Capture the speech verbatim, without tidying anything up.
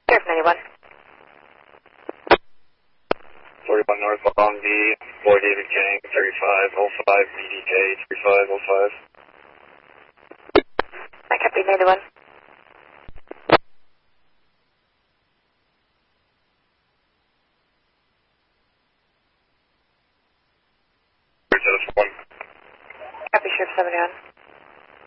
Sheriff ninety-one. forty-one North Long D, Boy David King, thirty-five oh five B D K, thirty-five oh five. I copy ninety-one. one. Copy Sheriff seventy-one.